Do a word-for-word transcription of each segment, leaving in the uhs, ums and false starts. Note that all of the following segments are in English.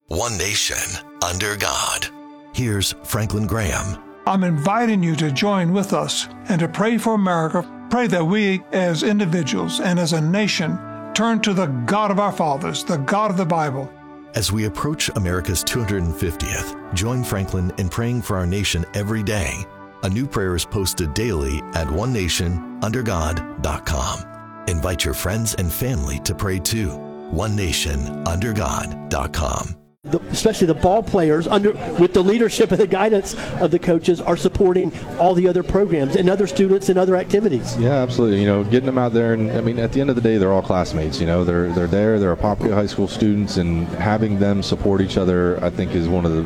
One nation, under God. Here's Franklin Graham. I'm inviting you to join with us and to pray for America. Pray that we, as individuals and as a nation, turn to the God of our fathers, the God of the Bible. As we approach America's two hundred fiftieth, join Franklin in praying for our nation every day. A new prayer is posted daily at one nation under god dot com. Invite your friends and family to pray too. one nation under god dot com. The, especially the ball players, under with the leadership and the guidance of the coaches, are supporting all the other programs and other students and other activities. Yeah, absolutely. You know, getting them out there, and I mean, at the end of the day, they're all classmates. You know, they're they're there. They're Apopka High School students, and having them support each other, I think, is one of the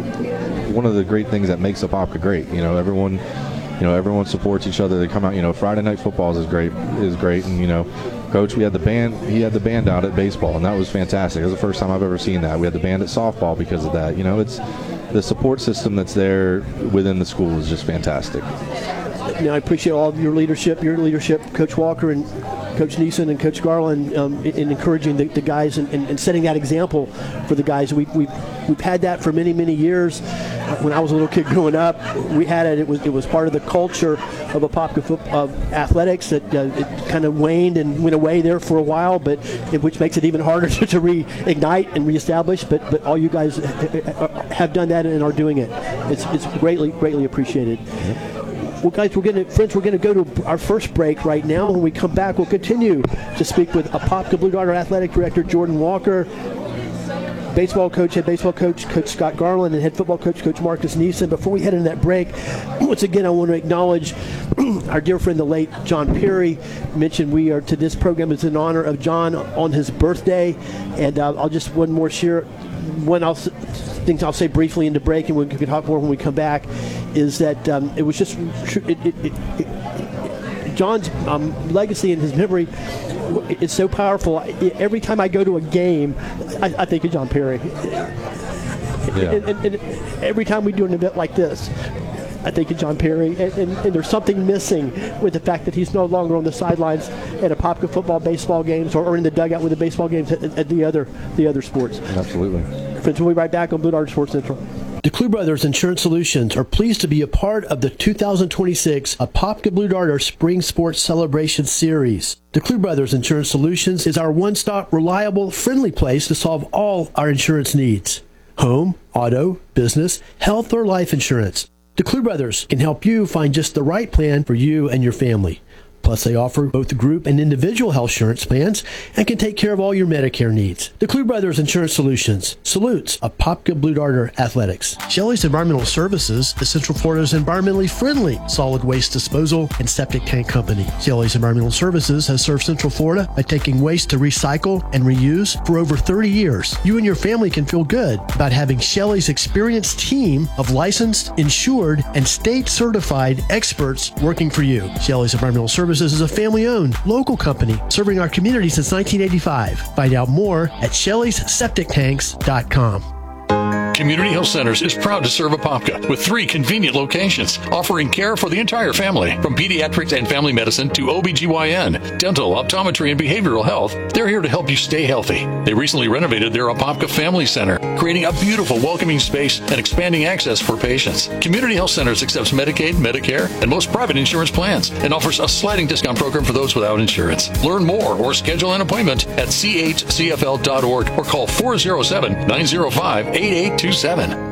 one of the great things that makes Apopka great. You know, everyone. You know, everyone supports each other. They come out. You know, Friday night football is great. Is great, and you know, Coach, we had the band. He had the band out at baseball, and that was fantastic. It was the first time I've ever seen that. We had the band at softball because of that. You know, it's the support system that's there within the school is just fantastic. Now, I appreciate all of your leadership, your leadership, Coach Walker and Coach Neeson and Coach Garland, um, in, in encouraging the, the guys and, and, and setting that example for the guys. We, we, we've had that for many, many years. When I was a little kid growing up, we had it. It was it was part of the culture of Apopka foot, of athletics that uh, it kind of waned and went away there for a while, but it, which makes it even harder to, to reignite and reestablish. But but all you guys have done that and are doing it. It's it's greatly greatly appreciated. Mm-hmm. Well, guys, we're going to, friends, we're going to go to our first break right now. When we come back, we'll continue to speak with Apopka Blue Darter Athletic Director Jordan Walker, baseball coach, head baseball coach, Coach Scott Garland, and head football coach, Coach Marcus Neeson. Before we head into that break, once again, I want to acknowledge our dear friend, the late John Perry. Mentioned we are to this program is in honor of John on his birthday, and uh, I'll just one more share. One I'll, things I'll say briefly in the break, and we can talk more when we come back, is that um, it was just it, it, it, it, John's um, legacy and his memory is so powerful. Every time I go to a game, I, I think of John Perry. Yeah. And, and, and every time we do an event like this, I think of John Perry, and, and, and there's something missing with the fact that he's no longer on the sidelines at Apopka football, baseball games, or, or in the dugout with the baseball games at, at the other the other sports. Absolutely. Friends, we'll be right back on Blue Darter Sports Central. DeClue Brothers Insurance Solutions are pleased to be a part of the two thousand twenty-six Apopka Blue Darter Spring Sports Celebration Series. DeClue Brothers Insurance Solutions is our one-stop, reliable, friendly place to solve all our insurance needs. Home, auto, business, health, or life insurance. DeClue Brothers can help you find just the right plan for you and your family. Plus, they offer both group and individual health insurance plans and can take care of all your Medicare needs. DeClue Brothers Insurance Solutions salutes Apopka Blue Darter Athletics. Shelley's Environmental Services is Central Florida's environmentally friendly solid waste disposal and septic tank company. Shelley's Environmental Services has served Central Florida by taking waste to recycle and reuse for over thirty years. You and your family can feel good about having Shelley's experienced team of licensed, insured, and state-certified experts working for you. Shelley's Environmental Services is a family-owned, local company serving our community since nineteen eighty-five. Find out more at shelleys septic tanks dot com. Community Health Centers is proud to serve Apopka with three convenient locations offering care for the entire family. From pediatrics and family medicine to O B G Y N, dental, optometry, and behavioral health, they're here to help you stay healthy. They recently renovated their Apopka Family Center, creating a beautiful, welcoming space and expanding access for patients. Community Health Centers accepts Medicaid, Medicare, and most private insurance plans and offers a sliding discount program for those without insurance. Learn more or schedule an appointment at c h c f l dot org or call four oh seven, nine oh five, eight eight two seven.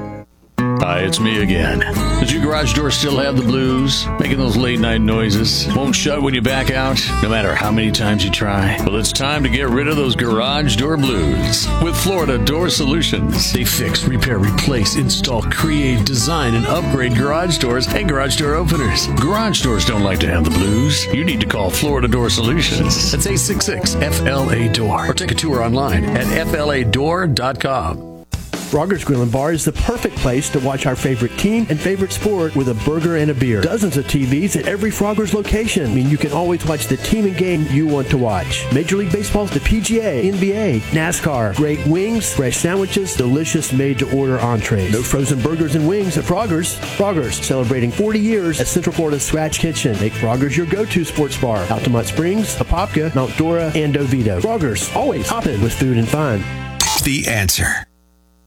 Hi, it's me again. Does your garage door still have the blues? Making those late night noises? Won't shut when you back out, no matter how many times you try? Well, it's time to get rid of those garage door blues with Florida Door Solutions. They fix, repair, replace, install, create, design, and upgrade garage doors and garage door openers. Garage doors don't like to have the blues. You need to call Florida Door Solutions. That's eight six six F L A door or take a tour online at F L A door dot com. Frogger's Grill and Bar is the perfect place to watch our favorite team and favorite sport with a burger and a beer. Dozens of T Vs at every Frogger's location. I mean, you can always watch the team and game you want to watch. Major League Baseball's the P G A, N B A, NASCAR, great wings, fresh sandwiches, delicious made-to-order entrees. No frozen burgers and wings at Frogger's. Frogger's, celebrating forty years at Central Florida's Scratch Kitchen. Make Frogger's your go-to sports bar. Altamont Springs, Apopka, Mount Dora, and Oviedo. Frogger's, always hopping with food and fun. The Answer.